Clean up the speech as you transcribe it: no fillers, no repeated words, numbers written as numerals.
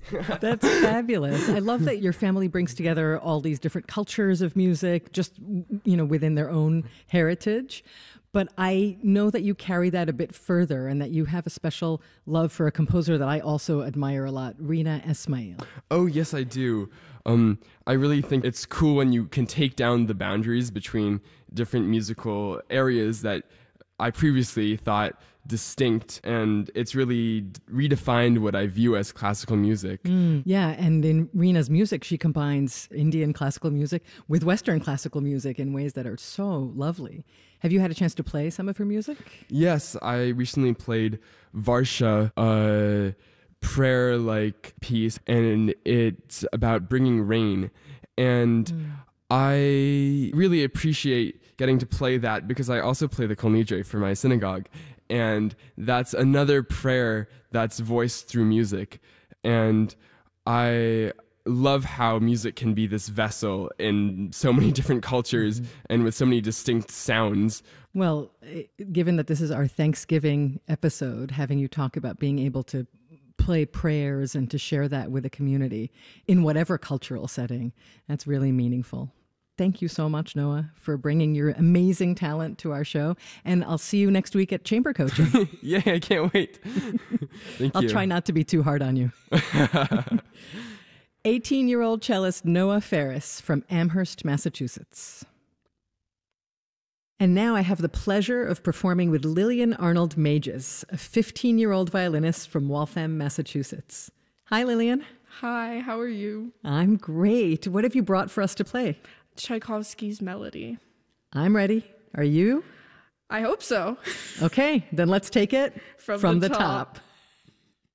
That's fabulous. I love that your family brings together all these different cultures of music, just, within their own heritage. But I know that you carry that a bit further and that you have a special love for a composer that I also admire a lot, Rina Esmail. Oh, yes, I do. I really think it's cool when you can take down the boundaries between different musical areas that I previously thought distinct, and it's really redefined what I view as classical music. Yeah, and in Rina's music, she combines Indian classical music with Western classical music in ways that are so lovely. Have you had a chance to play some of her music? Yes, I recently played Varsha, a prayer-like piece, and it's about bringing rain. And I really appreciate getting to play that because I also play the Kol Nidre for my synagogue. And that's another prayer that's voiced through music. And I love how music can be this vessel in so many different cultures and with so many distinct sounds. Well, given that this is our Thanksgiving episode, having you talk about being able to play prayers and to share that with a community in whatever cultural setting, that's really meaningful. Thank you so much, Noah, for bringing your amazing talent to our show. And I'll see you next week at Chamber Coaching. Yeah, I can't wait. Thank you. I'll try not to be too hard on you. 18-year-old cellist Noah Ferris from Amherst, Massachusetts. And now I have the pleasure of performing with Lillian Arnold Mages, a 15-year-old violinist from Waltham, Massachusetts. Hi, Lillian. Hi, how are you? I'm great. What have you brought for us to play? Tchaikovsky's Melody. I'm ready. Are you? I hope so. Okay, then let's take it from the top.